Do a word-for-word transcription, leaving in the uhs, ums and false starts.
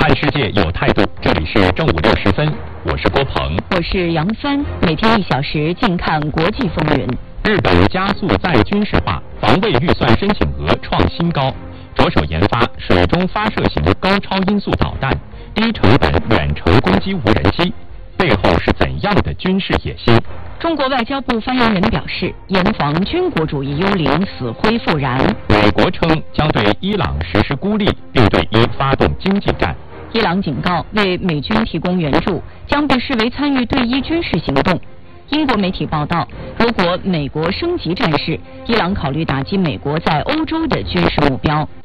看世界有态度，这里是正午六十分，我是郭鹏， 我是杨帆，每天一小时，静看国际风云。 日本加速再军事化，防卫预算申请额创新高，着手研发水中发射型高超音速导弹，低成本远程攻击无人机，背后是怎样的军事野心？ 中国外交部发言人表示，严防军国主义幽灵死灰复燃。 美国称将对伊朗实施孤立，并对伊发动经济战。 伊朗警告，为美军提供援助将被视为参与对伊军事行动。英国媒体报道，如果美国升级战事，伊朗考虑打击美国在欧洲的军事目标。